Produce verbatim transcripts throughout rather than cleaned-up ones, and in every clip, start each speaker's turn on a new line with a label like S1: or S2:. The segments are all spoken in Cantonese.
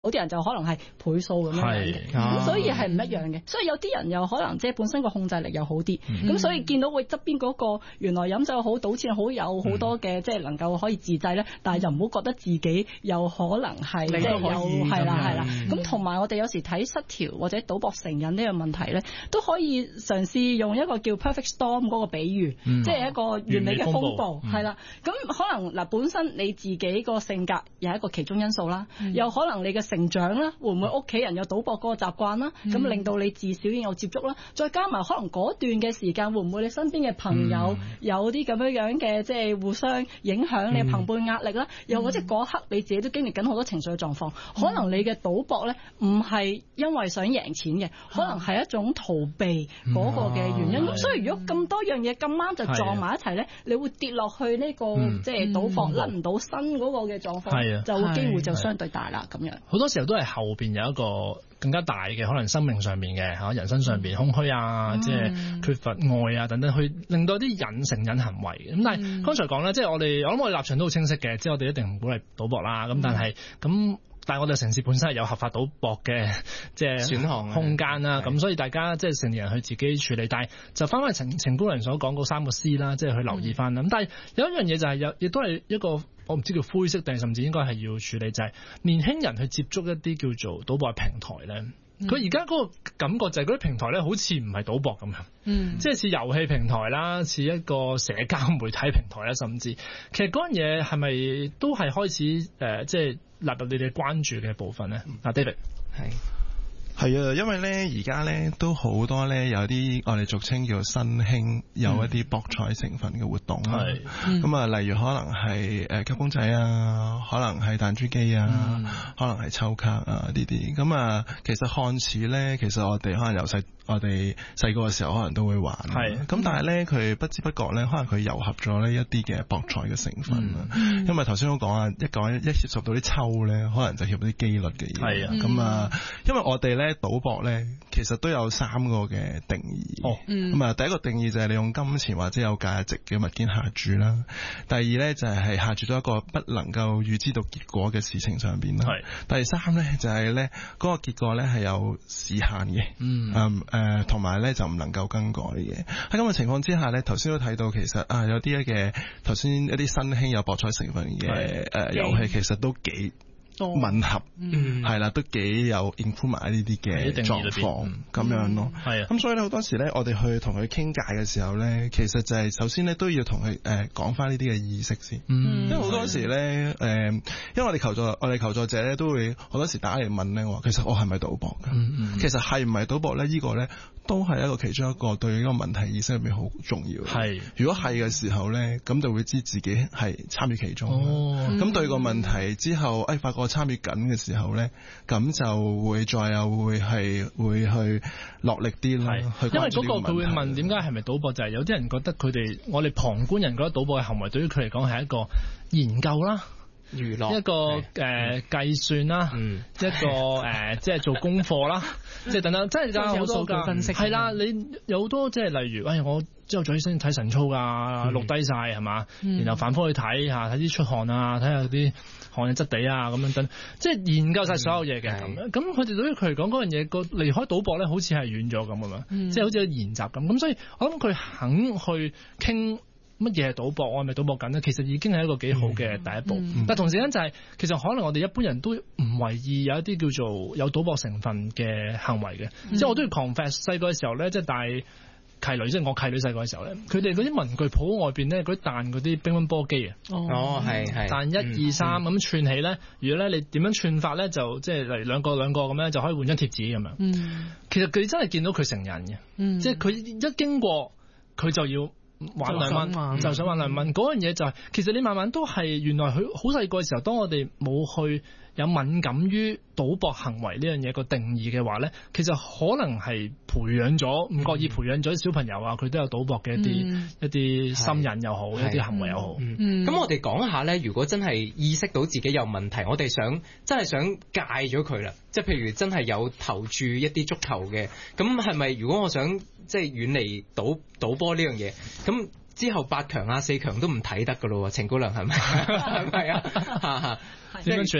S1: 有啲人就可能係倍數咁樣嘅，咁、啊、所以係唔一樣嘅。所以有啲人又可能即係本身個控制力又好啲，咁、嗯、所以見到佢側邊嗰個原來飲酒好、賭錢好，有好多嘅即係能夠可以自制咧，但係就唔好覺得自己有可能係即係有係啦係啦。咁同埋我哋有時睇失調或者賭博成癮呢個問題咧，都可以嘗試用一個叫 perfect storm 嗰個比喻，嗯、即係一個完美嘅風暴係啦。咁、嗯、可能嗱本身你自己個性格又係一個其中因素啦，嗯、又可能你嘅成長啦，會唔會屋企人有賭博嗰個習慣啦？咁、嗯、令到你自小已經有接觸啦，再加埋可能嗰段嘅時間，會唔會你身邊嘅朋友有啲咁樣樣嘅即係互相影響你嘅朋輩壓力啦？嗯、又或者嗰刻你自己都經歷緊好多情緒嘅狀況，嗯、可能你嘅賭博咧唔係因為想贏錢嘅，嗯、可能係一種逃避嗰個嘅原因。咁、嗯、所以如果咁多樣嘢咁啱就撞埋一齊咧，你會跌落去呢、呢個、嗯、即係賭博甩唔到身嗰個嘅狀況，就機會就相對大啦咁樣。
S2: 好多時候都係後邊有一個更加大嘅可能生命上面嘅嚇，人生上邊空虛啊，嗯、即係缺乏愛啊等等，去令到啲癮成癮行為。咁但係剛才講咧，即係我哋我諗我哋立場都好清晰嘅，即係我哋一定唔鼓勵賭博啦。咁、嗯、但係咁。但係我哋城市本身係有合法賭博嘅即係選項空間啦，咁所以大家即係成年人去自己處理。但係就翻返程程姑娘所講嗰三個 C 啦，即係去留意翻啦。咁、嗯、但係有一樣嘢就係有，亦都係一個我唔知叫灰色定甚至應該係要處理，就係、是、年輕人去接觸一啲叫做賭博嘅平台咧。佢而家嗰個感覺就係嗰啲平台咧，好似唔係賭博咁樣，嗯，即係似遊戲平台啦，似一個社交媒體平台啦，甚至其實嗰樣嘢係咪都係開始誒、呃，即係納入你哋關注嘅部分咧？啊、嗯、，David
S3: 係。係啊，因為咧而家咧都好多咧有啲我哋俗稱叫做新興有一啲博彩成分嘅活動啦。咁啊、嗯，例如可能係誒吸公仔啊，可能係彈珠機啊，嗯、可能係抽卡啊呢啲。咁啊，其實看似咧，其實我哋可能由細我哋細個嘅時候可能都會玩。係。咁但係咧，佢不知不覺咧，可能佢糅合咗呢一啲嘅博彩嘅成分啦。嗯、因為頭先都講啊，一講一涉及到啲抽咧，可能就涉及到啲機率嘅嘢。係啊。咁啊，因為我哋咧。賭博咧，其實都有三個嘅定義。哦，咁啊，第一個定義就係你用金錢或者有價值嘅物件下注啦。第二咧就係下注咗一個不能夠預知到結果嘅事情上邊啦。係。第三咧就係咧嗰個結果咧係有時限嘅。嗯。誒、呃，同埋咧就唔能夠更改嘅。喺咁嘅情況之下咧，頭先都睇到其實啊有啲嘅頭先一啲新興有博彩成分嘅誒遊戲，其實都幾吻合，嗯，係啦，都幾有 include 埋呢啲嘅狀況咁樣咯，係啊，咁所以咧好多時咧，我哋去同佢傾偈嘅時候咧，其實就係首先咧都要同佢誒講翻呢啲嘅意識先，嗯，因為好多時咧誒、呃，因為我哋求助我哋求助者咧都會好多時打嚟問咧，我其實我係咪賭博㗎？嗯嗯，其實係唔係賭博咧？呢個咧都係一個其中一個對呢個問題意識入面好重要嘅。係，如果係嘅時候咧，咁就會知自己係參與其中。哦，咁對個問題之後，誒發覺參與緊嘅時候咧，咁就會再有會係會去落力啲啦。係，因為嗰個佢會問點解係咪賭博，就係、是、有啲人覺得佢哋我哋旁觀人覺得賭博嘅行為對於佢嚟講係一個研究啦。娛樂一個誒計、呃、算啦，嗯、一個誒即係做功課啦，即係等等，即係有好多嘅分析。係啦，你有好多即係例如，喂、哎，我朝頭早起身睇晨操㗎，錄低晒係嘛，然後反覆去睇下，睇啲出汗啊，睇下啲汗嘅質地啊，咁樣等，即係研究晒所有嘢嘅咁。咁佢哋對於佢嚟講嗰樣嘢，個離開賭博咧，好似係遠咗咁㗎嘛，即係好似個研習咁。咁所以我諗佢肯去傾。乜嘢係賭博？我係咪賭博緊咧？其實已經係一個幾好嘅第一步。嗯嗯、但同時間就係、是，其實可能我哋一般人都唔為意有一啲叫做有賭博成分嘅行為嘅。嗯、即係我都要 confess，細個嘅時候咧，即係帶契女，即係我契女細個嘅時候咧，佢哋嗰啲文具鋪外邊咧，嗰啲彈嗰啲乒乓波機啊。哦，係係。彈一二三咁串起咧，如果咧你點樣串法咧，就即係例如兩個兩個咁咧，就可以換張貼紙咁樣。嗯、其實佢真係見到佢成癮嘅，嗯、即係佢一經過佢就要。玩兩蚊就想玩兩蚊，嗰樣嘢就係、是、其實你慢慢都係原來佢好細個嘅時候，當我哋冇去有敏感於賭博行為呢樣嘢個定義嘅話咧，其實可能係培養咗唔覺意培養咗小朋友啊，佢都有賭博嘅一啲、嗯、一啲心癮又好，是一啲行為又好。咁、嗯嗯、我哋講下咧，如果真係意識到自己有問題，我哋想真係想戒咗佢啦，即係譬如真係有投注一啲足球嘅，咁係咪如果我想即係遠離賭賭波呢樣嘢，咁之後八強啊四強都唔睇得噶咯？程姑娘係咪？係咪啊？點樣處理？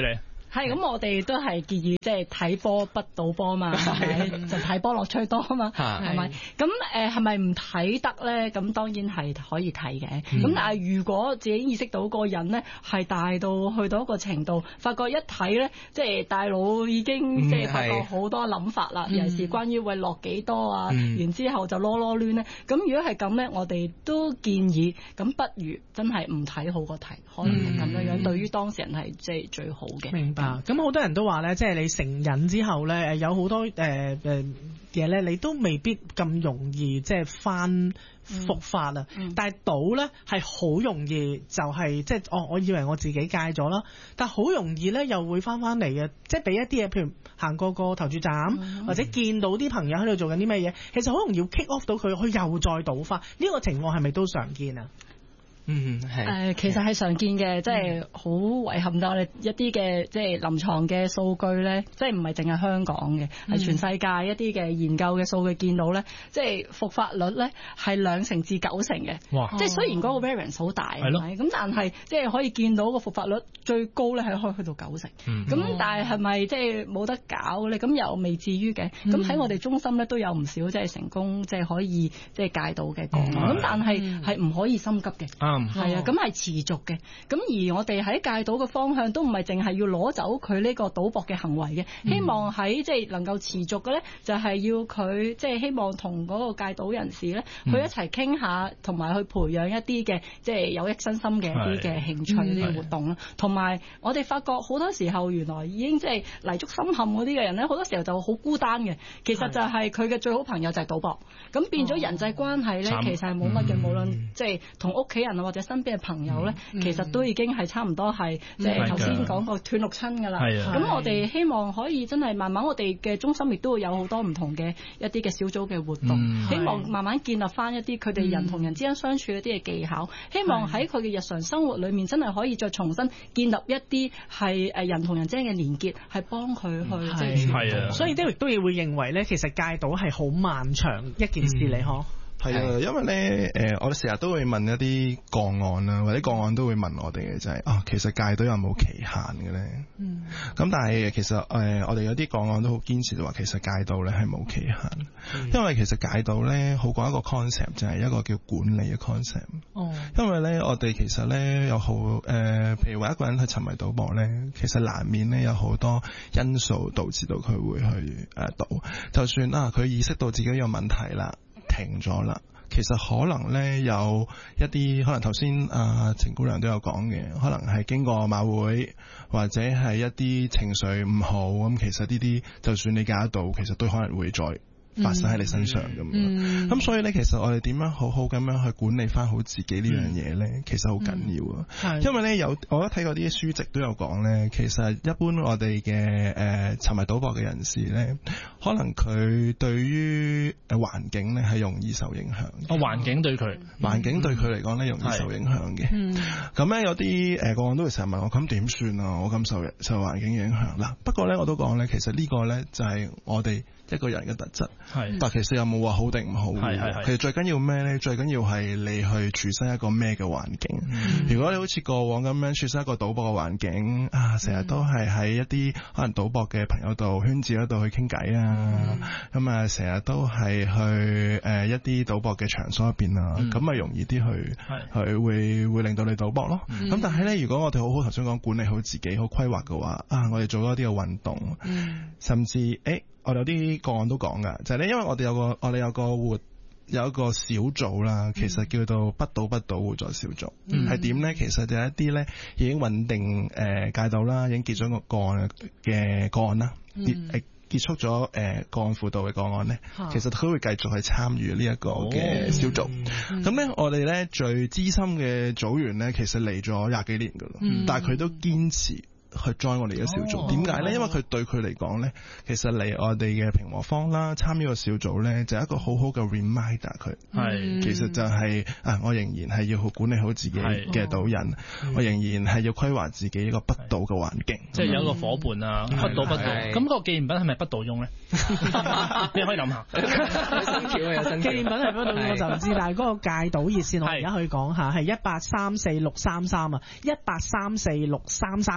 S1: 係咁，我哋都係建議即係睇波不賭波嘛，係咪？就睇波樂趣多啊嘛，係咪？咁誒係咪唔睇得咧？咁當然係可以睇嘅。咁、嗯、但係如果自己意識到個人咧係大到去到一個程度，發覺一睇咧，即係大腦已經即係發覺好多諗法啦，尤其是關於會落幾多啊，嗯、然之後就囉囉攣咧。咁如果係咁咧，我哋都建議咁不如真係唔睇好過睇，可能咁樣樣、嗯、對於當事人係即係最好嘅。
S4: 明白。咁好多人都話咧，即係你成癮之後咧，有好多誒誒嘢咧，你都未必咁容易即係翻復發啊。嗯、但係賭咧係好容易就係即係哦，我以為我自己戒咗啦，但係好容易咧又會翻翻嚟嘅，即係俾一啲嘢，譬如行過個投注站，嗯、或者見到啲朋友喺度做緊啲咩嘢，其實好容易 kick off 到佢，佢又再賭翻。呢、呢個情況係咪都常見啊？
S2: 嗯，係。
S1: 誒，其實係常見嘅，即係好遺憾到我哋一啲嘅即係臨床嘅數據咧，即係唔係淨係香港嘅，係、嗯、全世界一啲嘅研究嘅數據見到咧，即係復發率咧係兩成至九成嘅。哇！即係雖然嗰個 variance 好大，係咪？咁但係即係可以見到個復發率最高咧係可以去到九成。咁、嗯、但係係咪即係冇得搞咧？咁又未至於嘅。咁喺、嗯、我哋中心咧都有唔少即係成功即係可以即係戒到嘅個案。咁、嗯、但係係唔可以心急嘅。
S2: 啱。
S1: 係啊，咁係持續嘅。咁而我哋喺戒賭嘅方向都唔係淨係要攞走佢呢個賭博嘅行為嘅，嗯、希望喺即係能夠持續嘅咧，就係要佢即係希望同嗰個戒賭人士咧，去一齊傾下，同埋去培養一啲嘅即係有益身心嘅一啲嘅興趣呢啲活動啦。同埋我哋發覺好多時候原來已經即係泥足深陷嗰啲嘅人咧，好多時候就好孤單嘅。其實就係佢嘅最好朋友就係賭博，咁變咗人際關係咧，哦、其實係冇乜嘅。嗯、無論即係同屋企人啊或者身邊嘅朋友咧，嗯、其實都已經係差唔多係即係頭先講過斷六親㗎啦。咁我哋希望可以真係慢慢，我哋嘅中心亦都會有好多唔同嘅一啲嘅小組嘅活動，嗯、希望慢慢建立翻一啲佢哋人同人之間相處一啲嘅技巧，嗯、希望喺佢嘅日常生活裏面真係可以再重新建立一啲係誒人同人之間嘅連結，係幫佢去即係。係啊，
S4: 所以 David 都亦會認為咧，其實戒賭係好漫長一件事嚟嗬。
S3: 係啊，因為咧，誒，我哋成日都會問一啲個案啦，或者個案都會問我哋嘅就係、是、啊，其實戒賭有冇期限嘅咧？嗯。咁但係其實誒、呃，我哋有啲個案都好堅持就話，其實戒賭咧係冇期限，嗯、因為其實戒賭咧好過一個 concept 就係一個叫管理嘅 concept。哦。因為咧，我哋其實咧有好誒、呃，譬如話一個人去沉迷賭博咧，其實難免咧有好多因素導致到佢會去誒賭，就算啊，佢意識到自己有問題啦。停咗啦，其實可能咧有一啲可能頭先啊程姑娘都有講嘅，可能係經過馬會或者係一啲情緒唔好咁，其實呢啲就算你戒得到，其實都可能會再發生喺你身上咁。咁、嗯嗯、所以咧，其實我哋點樣好好咁樣去管理翻好自己呢樣嘢咧，嗯、其實好緊要啊。嗯、因為咧有我一睇過啲書籍都有講咧，其實一般我哋嘅誒沉迷賭博嘅人士咧，可能佢對於誒環境咧係容易受影響。
S2: 哦，環境對佢，
S3: 環境對佢嚟講咧容易受影響嘅。咁咧、嗯、有啲誒個案都會成日問我，咁點算啊？我咁受受環境影響嗱。不過咧我都講咧，其實呢個咧就係我哋一個人嘅特質。係，但其實有冇話好定唔好？係係係。其實最緊要咩咧？最緊要係你去處身一個咩嘅環境。嗯、如果你好似過往咁樣處身一個賭博嘅環境啊，成日都係喺一啲可能賭博嘅朋友度圈子嗰度去傾偈啊，咁啊成日都係去誒、呃、一啲賭博嘅場所入邊啊，咁咪、嗯、容易啲去係去會會令到你賭博咯。咁、嗯、但係咧，如果我哋好好頭先講管理好自己，好規劃嘅話啊，我哋做多啲嘅運動，嗯、甚至誒。欸我哋有啲個案都講噶，就係、是、咧，因為我哋有個我哋有個活有一個小組啦，其實叫做不賭不賭互助小組，係點咧？其實就係一啲咧已經穩定誒、呃、戒賭啦，已經結咗個個案嘅個案啦，結誒、嗯、結束咗誒、呃、個案輔導嘅個案咧，嗯、其實佢會繼續去參與呢一個嘅小組。咁咧、哦，嗯、我哋咧最資深嘅組員咧，其實嚟咗廿幾年噶啦，嗯、但係佢都堅持去 join 我哋嘅小組，點解咧？因為佢對佢嚟講咧，其實嚟我哋嘅平和坊啦，參與個小組咧，就係一個好好嘅 reminder 佢。係，其實就係、是、啊，我仍然係要好管理好自己嘅賭癮，嗯、我仍然係要規劃自己一個不賭嘅環境。
S2: 即係有一個伙伴啊，不賭不賭。咁個紀念品係咪不賭翁咧？你可以諗下。
S4: 新橋啊，有新橋。紀念品係不賭翁我就唔知，但係嗰個戒賭熱線我而家去講下，係一八三四六三三啊，一八三四六三三。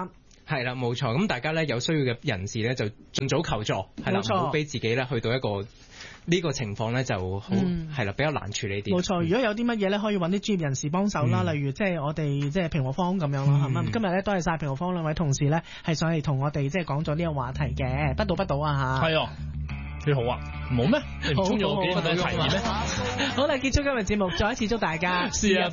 S5: 係啦，冇錯。咁大家咧有需要嘅人士咧就盡早求助，係啦，唔好俾自己咧去到一個呢個情況咧就好係啦，比較難處理啲。
S4: 冇錯，如果有啲乜嘢咧，可以揾啲專業人士幫手啦，嗯、例如即係我哋即係平和坊咁樣咯，係嘛、嗯？今日咧多謝晒平和坊兩位同事咧，係上嚟同我哋即係講咗呢個話題嘅，不到不到啊嚇。係啊，
S2: 幾好啊，冇咩？你唔中意我幾個題目咩？
S4: 好啦，結束今日節目，再一次祝大家
S2: 事業